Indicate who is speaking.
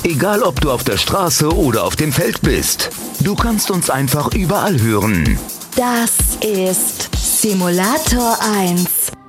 Speaker 1: Egal, ob du auf der Straße oder auf dem Feld bist. Du kannst uns einfach überall hören.
Speaker 2: Das ist Simulator 1.